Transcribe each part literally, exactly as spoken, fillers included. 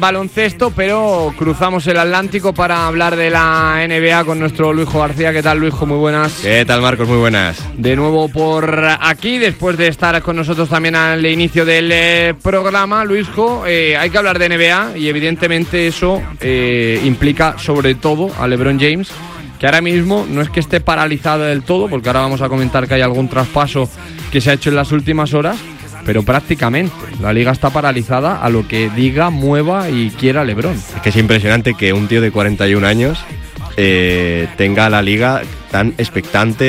baloncesto, pero cruzamos el Atlántico para hablar de la N B A con nuestro Luisjo García. ¿Qué tal, Luisjo? Muy buenas. ¿Qué tal, Marcos? Muy buenas. De nuevo por aquí, después de estar con nosotros también al inicio del eh, programa, Luisjo, eh, hay que hablar de N B A y evidentemente eso eh, implica sobre todo a LeBron James, que ahora mismo no es que esté paralizado del todo, porque ahora vamos a comentar que hay algún traspaso que se ha hecho en las últimas horas, pero prácticamente la liga está paralizada a lo que diga, mueva y quiera LeBron. Es que es impresionante que un tío de cuarenta y un años eh, tenga la liga tan expectante,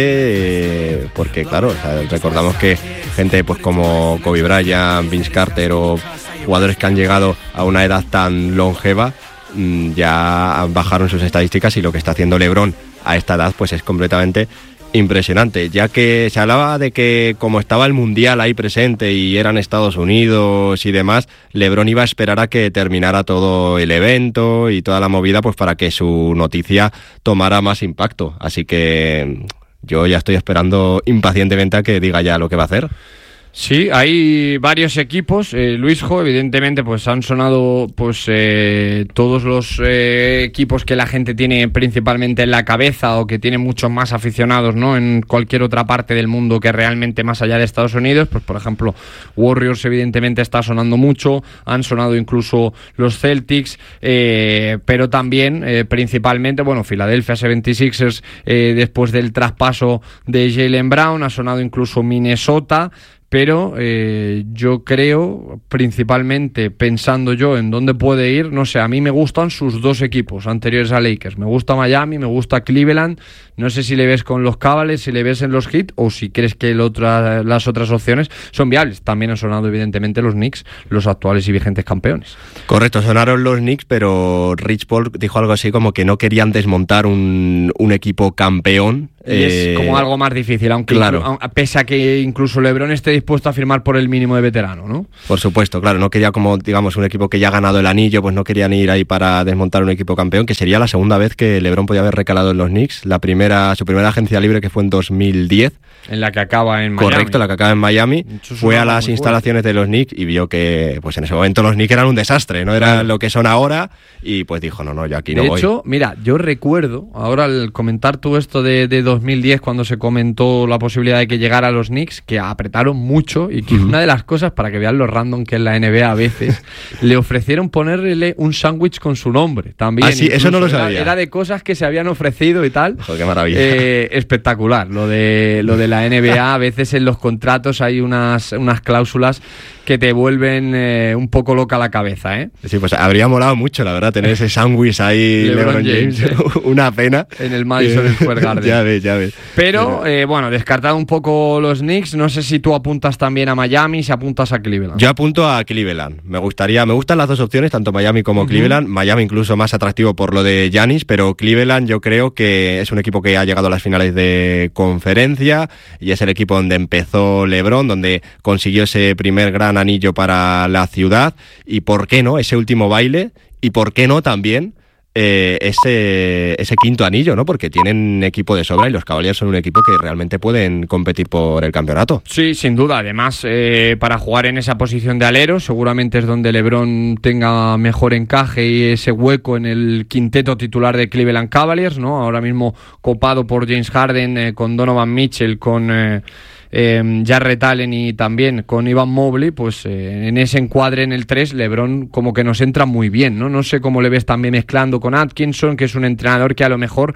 eh, porque claro, o sea, recordamos que gente pues como Kobe Bryant, Vince Carter o jugadores que han llegado a una edad tan longeva mmm, ya bajaron sus estadísticas, y lo que está haciendo LeBron a esta edad pues es completamente impresionante, ya que se hablaba de que como estaba el Mundial ahí presente y eran Estados Unidos y demás, LeBron iba a esperar a que terminara todo el evento y toda la movida pues para que su noticia tomara más impacto, así que yo ya estoy esperando impacientemente a que diga ya lo que va a hacer. Sí, hay varios equipos, eh, Luisjo, evidentemente pues han sonado pues eh, todos los eh, equipos que la gente tiene principalmente en la cabeza o que tiene muchos más aficionados, ¿no?, en cualquier otra parte del mundo que realmente más allá de Estados Unidos. Pues por ejemplo Warriors evidentemente está sonando mucho, han sonado incluso los Celtics, eh, pero también eh, principalmente, bueno, Philadelphia setenta y seis ers eh, después del traspaso de Jaylen Brown, ha sonado incluso Minnesota. Pero eh, yo creo, principalmente pensando yo en dónde puede ir, no sé, a mí me gustan sus dos equipos anteriores a Lakers. Me gusta Miami, me gusta Cleveland. No sé si le ves con los Cavaliers, si le ves en los Heat, o si crees que el otra, las otras opciones son viables. También han sonado evidentemente los Knicks, los actuales y vigentes campeones. Correcto, sonaron los Knicks, pero Rich Paul dijo algo así como que no querían desmontar un, un equipo campeón. Y eh, es como algo más difícil, aunque claro. inclu- pese a que incluso LeBron esté dispuesto a firmar por el mínimo de veterano, ¿no? Por supuesto, claro, no quería como, digamos, un equipo que ya ha ganado el anillo, pues no querían ir ahí para desmontar un equipo campeón, que sería la segunda vez que LeBron podía haber recalado en los Knicks. La primera, su primera agencia libre, que fue en dos mil diez. En la que acaba en Miami. Correcto, la que acaba en Miami. Fue a las instalaciones bueno. de los Knicks y vio que pues en ese momento los Knicks eran un desastre, no era claro. lo que son ahora, y pues dijo, no, no, yo aquí no voy. voy. De hecho, mira, yo recuerdo, ahora al comentar tú esto de, de dos mil diez, cuando se comentó la posibilidad de que llegara a los Knicks, que apretaron mucho y que uh-huh. una de las cosas, para que vean lo random que es la N B A a veces, le ofrecieron ponerle un sándwich con su nombre también. Ah, sí, eso no lo sabía. Era, era de cosas que se habían ofrecido y tal. Joder, qué maravilla. Eh, espectacular, lo de, lo de la N B A. A veces en los contratos hay unas, unas cláusulas que te vuelven eh, un poco loca la cabeza, ¿eh? Sí, pues habría molado mucho, la verdad, tener ese sándwich ahí, LeBron, LeBron James, James ¿eh? Una pena. En el Madison Square Garden. Ya ves, ya ves. Pero, eh, bueno, descartado un poco los Knicks, no sé si tú apuntas también a Miami, si apuntas a Cleveland. Yo apunto a Cleveland. Me gustaría, me gustan las dos opciones, tanto Miami como uh-huh. Cleveland. Miami incluso más atractivo por lo de Giannis, pero Cleveland yo creo que es un equipo que ha llegado a las finales de conferencia y es el equipo donde empezó LeBron, donde consiguió ese primer gran anillo para la ciudad, y por qué no ese último baile, y por qué no también eh, ese ese quinto anillo, ¿no? Porque tienen equipo de sobra y los Cavaliers son un equipo que realmente pueden competir por el campeonato. Sí, sin duda. Además, eh, para jugar en esa posición de alero seguramente es donde LeBron tenga mejor encaje y ese hueco en el quinteto titular de Cleveland Cavaliers, ¿no? Ahora mismo copado por James Harden, eh, con Donovan Mitchell, con Eh, Eh, Jarrett Allen y también con Evan Mobley, pues eh, en ese encuadre en el tres, LeBron como que nos entra muy bien, ¿no? No sé cómo le ves también mezclando con Atkinson, que es un entrenador que a lo mejor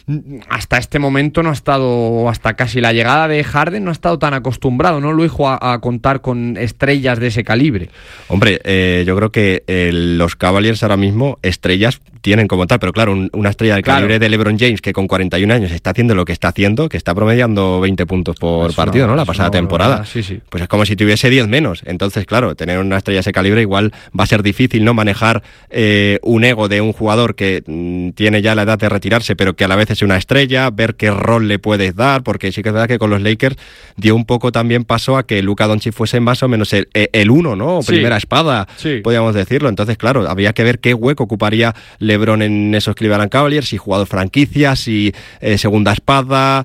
hasta este momento no ha estado, hasta casi la llegada de Harden, no ha estado tan acostumbrado, ¿no, Luisjo, a, a contar con estrellas de ese calibre? Hombre, eh, yo creo que eh, los Cavaliers ahora mismo estrellas tienen como tal, pero claro, un, una estrella del calibre claro. de LeBron James, que con cuarenta y un años está haciendo lo que está haciendo, que está promediando veinte puntos por es partido, una, ¿no? La pasada temporada. Sí, sí. Pues es como si tuviese diez menos. Entonces, claro, tener una estrella de ese calibre igual va a ser difícil, ¿no? Manejar eh, un ego de un jugador que mmm, tiene ya la edad de retirarse, pero que a la vez es una estrella, ver qué rol le puedes dar, porque sí que es verdad que con los Lakers dio un poco también paso a que Luka Doncic fuese más o menos el, el uno, ¿no? Sí. Primera espada, sí. podríamos decirlo. Entonces, claro, había que ver qué hueco ocuparía LeBron en esos Cleveland Cavaliers, si jugador franquicia, si eh, segunda espada.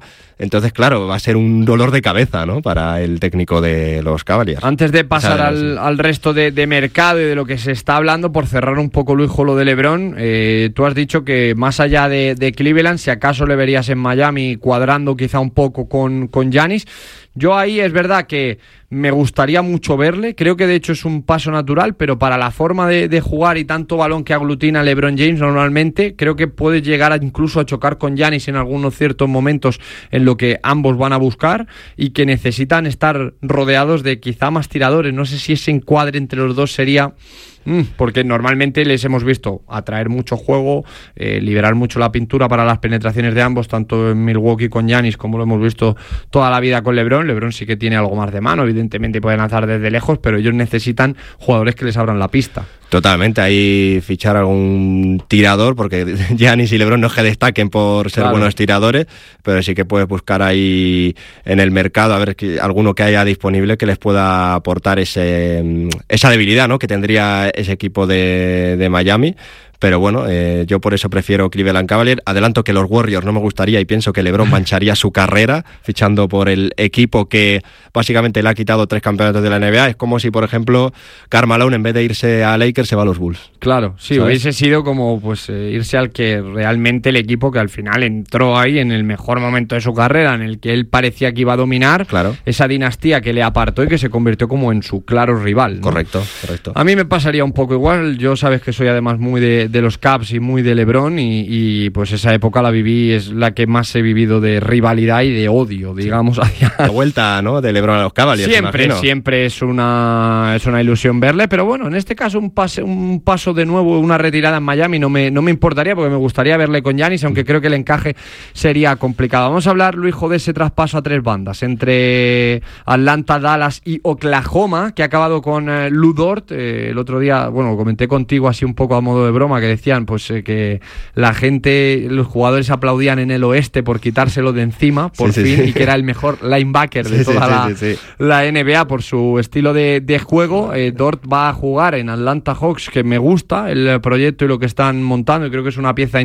Entonces, claro, va a ser un dolor de cabeza, ¿no?, para el técnico de los Cavaliers. Antes de pasar o sea, al, sí. al resto de, de mercado y de lo que se está hablando, por cerrar un poco, Luisjo, lo de LeBron, eh, tú has dicho que más allá de, de Cleveland, si acaso le verías en Miami cuadrando quizá un poco con con Giannis. Yo ahí es verdad que me gustaría mucho verle, creo que de hecho es un paso natural, pero para la forma de, de jugar y tanto balón que aglutina LeBron James normalmente, creo que puede llegar a incluso a chocar con Giannis en algunos ciertos momentos en lo que ambos van a buscar y que necesitan estar rodeados de quizá más tiradores. No sé si ese encuadre entre los dos sería... porque normalmente les hemos visto atraer mucho juego, eh, liberar mucho la pintura para las penetraciones de ambos, tanto en Milwaukee con Giannis como lo hemos visto toda la vida con LeBron. LeBron sí que tiene algo más de mano, evidentemente pueden lanzar desde lejos, pero ellos necesitan jugadores que les abran la pista. Totalmente, ahí fichar algún tirador, porque Giannis y LeBron no es que destaquen por ser claro. buenos tiradores, pero sí que puedes buscar ahí en el mercado a ver que, alguno que haya disponible que les pueda aportar ese esa debilidad, ¿no?, que tendría ese equipo de, de Miami. Pero bueno, eh, yo por eso prefiero Cleveland Cavaliers. Adelanto que los Warriors no me gustaría y pienso que LeBron mancharía su carrera fichando por el equipo que básicamente le ha quitado tres campeonatos de la N B A. Es como si, por ejemplo, Karl Malone en vez de irse a Lakers se va a los Bulls. Claro, sí, ¿sabes? Hubiese sido como pues eh, irse al que realmente el equipo que al final entró ahí en el mejor momento de su carrera, en el que él parecía que iba a dominar, claro. esa dinastía que le apartó y que se convirtió como en su claro rival, ¿no? Correcto, correcto. A mí me pasaría un poco igual. Yo sabes que soy además muy de de los Cavs y muy de LeBron y, y pues esa época la viví, es la que más he vivido de rivalidad y de odio, digamos, hacia... La vuelta, ¿no?, de LeBron a los Cavaliers. Siempre, siempre es una es una ilusión verle, pero bueno, en este caso un pase, un paso de nuevo, una retirada en Miami no me, no me importaría, porque me gustaría verle con Giannis, aunque creo que el encaje sería complicado. Vamos a hablar, Luisjo, de ese traspaso a tres bandas entre Atlanta, Dallas y Oklahoma, que ha acabado con eh, Lu Dort. Eh, el otro día, bueno, comenté contigo así un poco a modo de broma, que decían pues eh, que la gente, los jugadores aplaudían en el oeste por quitárselo de encima, por sí, fin, sí, sí. y que era el mejor linebacker de sí, toda sí, la, sí, sí, sí. la N B A por su estilo de, de juego. eh, Dort va a jugar en Atlanta Hawks, que me gusta el proyecto y lo que están montando, y creo que es una pieza